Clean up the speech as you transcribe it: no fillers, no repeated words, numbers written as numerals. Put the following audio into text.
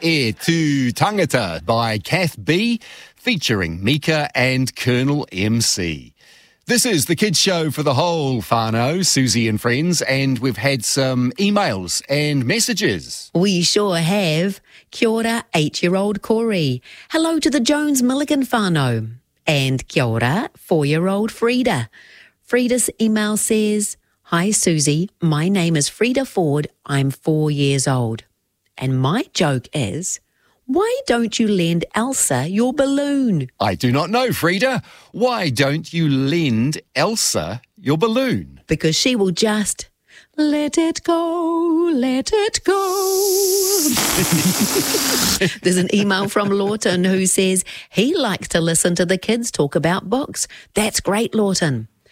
E Tu Tangata by Kath B, featuring Mika and Colonel MC. This is the kids show for the whole whānau, Susie and friends, and we've had some emails and messages. We sure have. Kia ora, 8-year-old Corey. Hello to the Jones Milligan whānau. And kia ora, 4-year-old Frida. Frida's email says, Hi Susie, my name is Frida Ford. I'm 4 years old. And my joke is, why don't you lend Elsa your balloon? I do not know, Frida. Why don't you lend Elsa your balloon? Because she will just let it go, let it go. There's an email from Lawton who says he likes to listen to the kids talk about books. That's great, Lawton.